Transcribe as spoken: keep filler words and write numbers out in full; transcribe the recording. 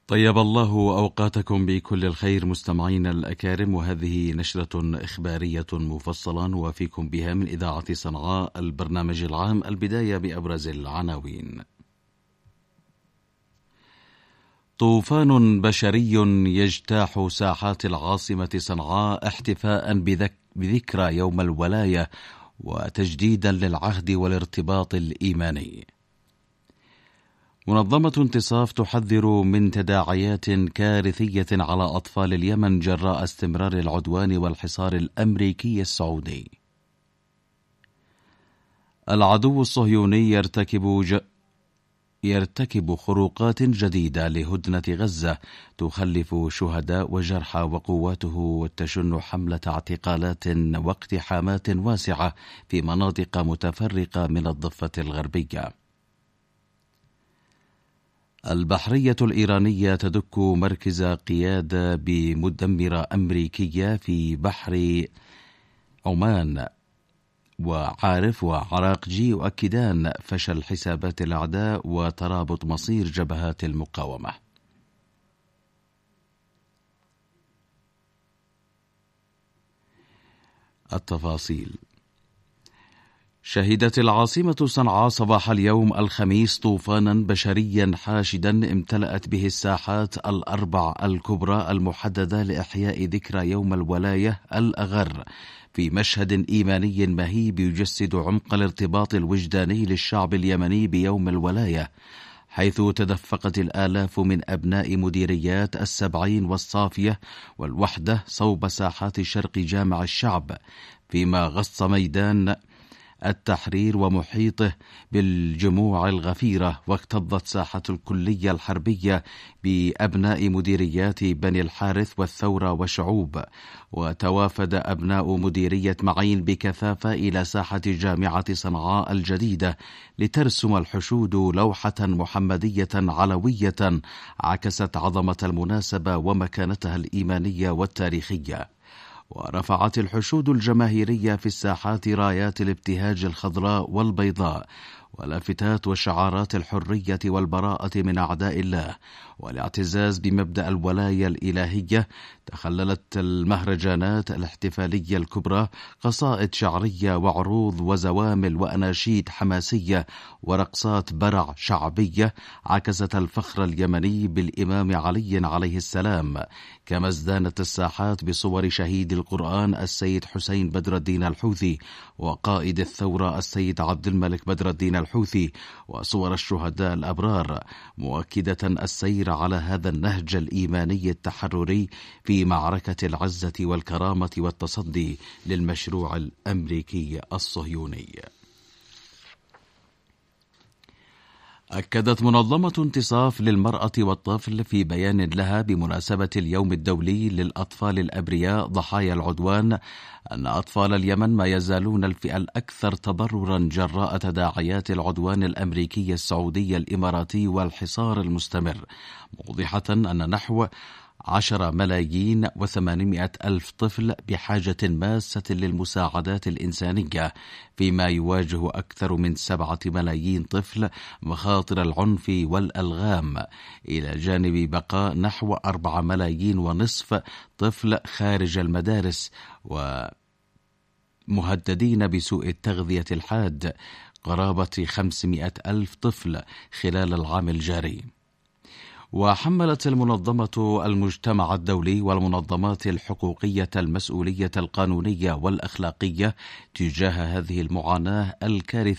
طيب الله أوقاتكم بكل الخير مستمعين الأكارم، وهذه نشرة إخبارية مفصلة نوافيكم بها من إذاعة صنعاء البرنامج العام. البداية بأبرز العناوين. طوفان بشري يجتاح ساحات العاصمة صنعاء احتفاء بذك بذكرى يوم الولاية وتجديدا للعهد والارتباط الإيماني. منظمة انتصاف تحذر من تداعيات كارثية على أطفال اليمن جراء استمرار العدوان والحصار الأمريكي السعودي. العدو الصهيوني يرتكب ج... يرتكب خروقات جديدة لهدنة غزة تخلف شهداء وجرحى، وقواته تشن حملة اعتقالات واقتحامات واسعة في مناطق متفرقة من الضفة الغربية. البحرية الإيرانية تدك مركز قيادة بمدمرة أمريكية في بحر عمان، وعارف وعراقجي يؤكدان فشل حسابات الأعداء وترابط مصير جبهات المقاومة. التفاصيل. شهدت العاصمة صنعاء صباح اليوم الخميس طوفانا بشريا حاشدا امتلأت به الساحات الأربع الكبرى المحددة لإحياء ذكرى يوم الولاية الأغر، في مشهد إيماني مهيب يجسد عمق الارتباط الوجداني للشعب اليمني بيوم الولاية، حيث تدفقت الآلاف من أبناء مديريات السبعين والصافية والوحدة صوب ساحات شرق جامع الشعب، فيما غص ميدان التحرير ومحيطه بالجموع الغفيرة، واكتظت ساحة الكلية الحربية بأبناء مديريات بني الحارث والثورة وشعوب، وتوافد أبناء مديرية معين بكثافة إلى ساحة جامعة صنعاء الجديدة لترسم الحشود لوحة محمدية علوية عكست عظمة المناسبة ومكانتها الإيمانية والتاريخية. ورفعت الحشود الجماهيرية في الساحات رايات الابتهاج الخضراء والبيضاء ولافتات وشعارات الحرية والبراءة من أعداء الله والاعتزاز بمبدأ الولاية الإلهية. تخللت المهرجانات الاحتفالية الكبرى قصائد شعرية وعروض وزوامل وأناشيد حماسية ورقصات برع شعبية عكست الفخر اليمني بالإمام علي عليه السلام، كما ازدانت الساحات بصور شهيد القرآن السيد حسين بدر الدين الحوثي وقائد الثورة السيد عبد الملك بدر الدين الحوثي وصور الشهداء الأبرار، مؤكدة السير على هذا النهج الإيماني التحرري في معركة العزة والكرامة والتصدي للمشروع الأمريكي الصهيوني. أكدت منظمة انتصاف للمرأة والطفل في بيان لها بمناسبة اليوم الدولي للأطفال الأبرياء ضحايا العدوان أن أطفال اليمن ما يزالون الفئة الأكثر تضررا جراء تداعيات العدوان الأمريكي السعودي الإماراتي والحصار المستمر، موضحة أن نحو عشرة ملايين وثمانمائة ألف طفل بحاجة ماسة للمساعدات الإنسانية، فيما يواجه أكثر من سبعة ملايين طفل مخاطر العنف والألغام، إلى جانب بقاء نحو أربعة ملايين ونصف طفل خارج المدارس ومهددين بسوء التغذية الحاد، قرابة خمسمائة ألف طفل خلال العام الجاري. وحملت المنظمة المجتمع الدولي والمنظمات الحقوقية المسؤولية القانونية والأخلاقية تجاه هذه المعاناة الكارثية